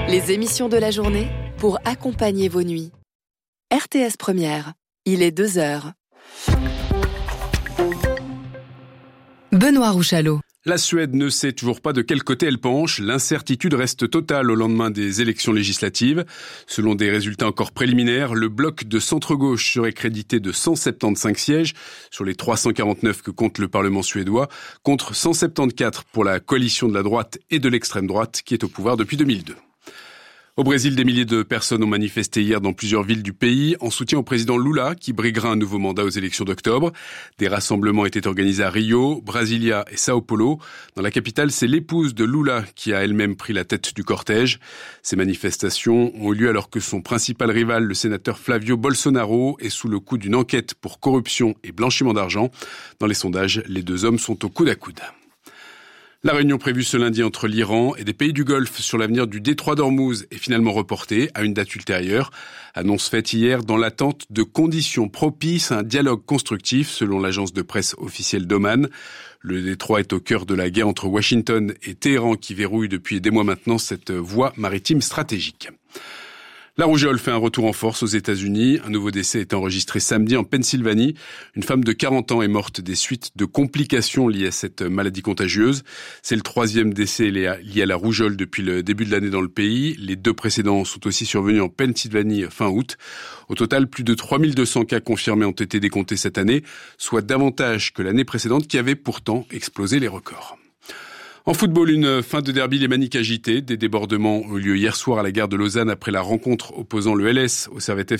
Les émissions de la journée pour accompagner vos nuits. RTS Première, il est 2h. Benoît Rouchalot. La Suède ne sait toujours pas de quel côté elle penche. L'incertitude reste totale au lendemain des élections législatives. Selon des résultats encore préliminaires, le bloc de centre-gauche serait crédité de 175 sièges sur les 349 que compte le Parlement suédois, contre 174 pour la coalition de la droite et de l'extrême droite qui est au pouvoir depuis 2002. Au Brésil, des milliers de personnes ont manifesté hier dans plusieurs villes du pays en soutien au président Lula qui briguera un nouveau mandat aux élections d'octobre. Des rassemblements étaient organisés à Rio, Brasilia et Sao Paulo. Dans la capitale, c'est l'épouse de Lula qui a elle-même pris la tête du cortège. Ces manifestations ont eu lieu alors que son principal rival, le sénateur Flavio Bolsonaro, est sous le coup d'une enquête pour corruption et blanchiment d'argent. Dans les sondages, les deux hommes sont au coude à coude. La réunion prévue ce lundi entre l'Iran et des pays du Golfe sur l'avenir du détroit d'Ormuz est finalement reportée à une date ultérieure. Annonce faite hier dans l'attente de conditions propices à un dialogue constructif selon l'agence de presse officielle d'Oman. Le détroit est au cœur de la guerre entre Washington et Téhéran qui verrouille depuis des mois maintenant cette voie maritime stratégique. La rougeole fait un retour en force aux États-Unis. Un nouveau décès est enregistré samedi en Pennsylvanie. Une femme de 40 ans est morte des suites de complications liées à cette maladie contagieuse. C'est le 3e décès lié à la rougeole depuis le début de l'année dans le pays. Les 2 précédents sont aussi survenus en Pennsylvanie fin août. Au total, plus de 3200 cas confirmés ont été décomptés cette année, soit davantage que l'année précédente qui avait pourtant explosé les records. En football, une fin de derby lémanique agitée. Des débordements ont eu lieu hier soir à la gare de Lausanne après la rencontre opposant le LS au Servette